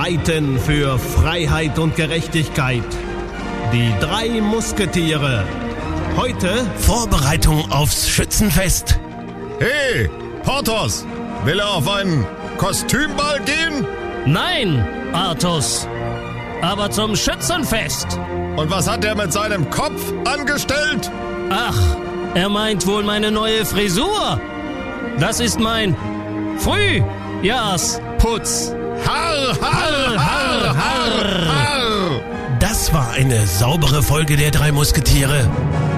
streiten für Freiheit und Gerechtigkeit. Die 3 Musketiere. Heute Vorbereitung aufs Schützenfest. Hey, Porthos, will er auf einen Kostümball gehen? Nein, Artus, aber zum Schützenfest. Und was hat er mit seinem Kopf angestellt? Ach, er meint wohl meine neue Frisur. Das ist mein Frühjahrsputz. Harr, harr, harr, harr, harr. Das war eine saubere Folge der 3 Musketiere.